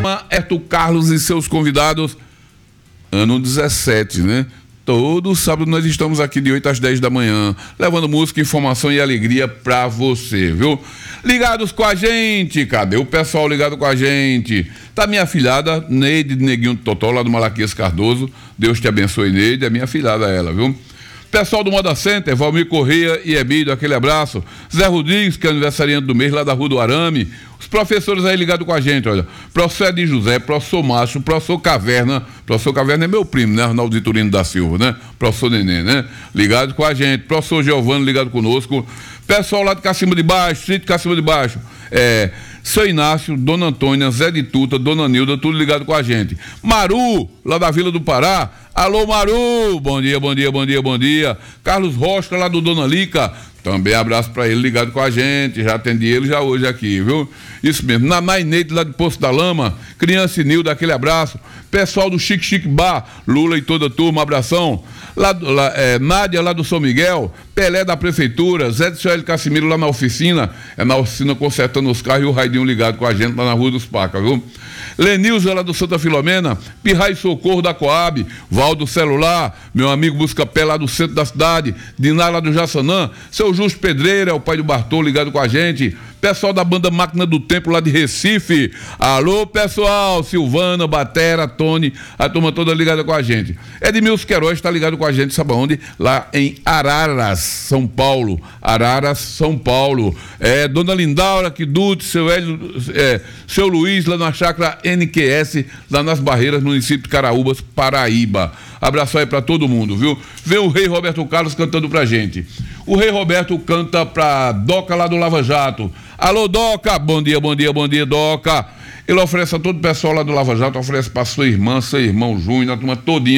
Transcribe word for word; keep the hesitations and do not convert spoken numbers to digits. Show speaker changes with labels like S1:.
S1: programa Herto Carlos e seus convidados, ano dezessete, né? Todo sábado nós estamos aqui de oito às dez da manhã, levando música, informação e alegria pra você, viu? Ligados com a gente, cadê o pessoal ligado com a gente? Tá minha afilhada, Neide Neguinho Totó, lá do Malaquias Cardoso. Deus te abençoe, Neide, é minha afilhada ela, viu? Pessoal do Moda Center, Valmir Correia e Emílio, aquele abraço. Zé Rodrigues, que é aniversariante do mês, lá da Rua do Arame. Os professores aí ligados com a gente, olha. Professor Edi José, professor Macho, professor Caverna. Professor Caverna é meu primo, né? Arnaldo Vitorino da Silva, né? Professor Neném, né? Ligado com a gente. Professor Giovanni ligado conosco. Pessoal lá de Cacimba de Baixo, sítio Cacimba de Baixo. É, seu Inácio, Dona Antônia, Zé de Tuta, Dona Nilda, tudo ligado com a gente. Maru, lá da Vila do Pará. Alô, Maru, bom dia, bom dia, bom dia, bom dia. Carlos Rocha, lá do Dona Lica, também abraço pra ele, ligado com a gente, já atendi ele já hoje aqui, viu? Isso mesmo. Nanai Neide, lá de Poço da Lama, Criança e Nilda, aquele abraço. Pessoal do Chique Chique Bar, Lula e toda a turma, abração. Lá, lá, é, Nádia, lá do São Miguel, Pelé da Prefeitura, Zé de Célio Cassimiro, lá na oficina, é na oficina consertando os carros, e o Raidinho ligado com a gente lá na Rua dos Pacas, viu? Lenilza, lá do Santa Filomena, Pirrai Socorro da Coab, Valdo Celular, meu amigo Busca-Pé, lá do centro da cidade, Diná, lá do Jaçanã, seu Justo Pedreira, é o pai do Bartô, ligado com a gente. Pessoal da banda Máquina do Tempo, lá de Recife. Alô, pessoal, Silvana, Batera, Tony, a turma toda ligada com a gente. Edmilson Queiroz está ligado com a gente, sabe onde? Lá em Araras, São Paulo. Araras, São Paulo. É, Dona Lindaura, Quidute, seu Hélio, é, seu Luiz, lá na chácara N Q S, lá nas Barreiras, município de Caraúbas, Paraíba. Abraço aí pra todo mundo, viu? Vem o Rei Roberto Carlos cantando pra gente. O Rei Roberto canta pra Doca, lá do Lava Jato. Alô, Doca, bom dia, bom dia, bom dia, Doca. Ele oferece a todo o pessoal lá do Lava Jato, oferece pra sua irmã, seu irmão Júnior, a turma todinha.